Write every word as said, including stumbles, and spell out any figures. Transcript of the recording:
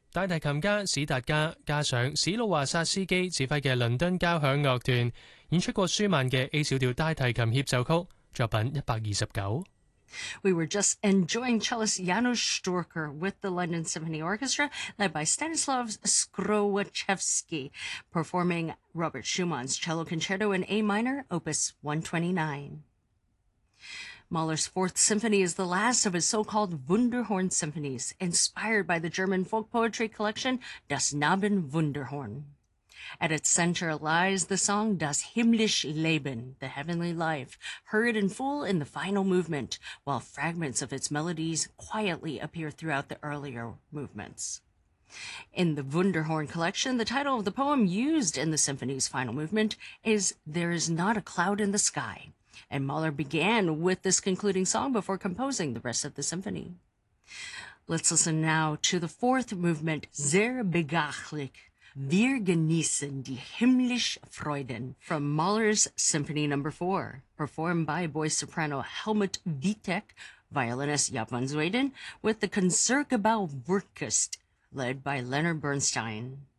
大提琴家史達加加上史魯華薩斯基指揮嘅倫敦交響樂團演出過舒曼嘅 A 小調大提琴協奏曲，作品一百二十九。 We were just enjoying cellist Janusz Storker with the London Symphony Orchestra, led by Stanislav Skrowaczewski, performing Robert Schumann's Cello Concerto in A minor, Opus one twenty-nine. Mahler's Fourth Symphony is the last of his so-called Wunderhorn symphonies, inspired by the German folk poetry collection Das Knabenwunderhorn. At its center lies the song Das himmlische Leben, the heavenly life, heard in full in the final movement, while fragments of its melodies quietly appear throughout the earlier movements. In the Wunderhorn collection, the title of the poem used in the symphony's final movement is There is Not a Cloud in the Sky, and Mahler began with this concluding song before composing the rest of the symphony. Let's listen now to the fourth movement, Sehr begachlich, Wir genießen die himmlische Freuden, from Mahler's Symphony Number four, performed by voice soprano Helmut Witek, violinist Jaap van Zweden, with the Concertgebouw Orkest, led by Leonard Bernstein.